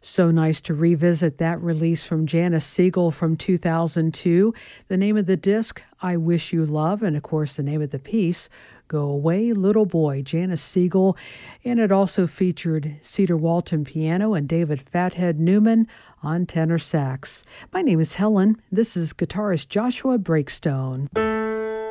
So nice to revisit that release from Janice Siegel from 2002. The name of the disc, I Wish You Love, and of course the name of the piece, Go Away, Little Boy, Janice Siegel. And it also featured Cedar Walton piano and David Fathead Newman on tenor sax. My name is Helen. This is guitarist Joshua Breakstone.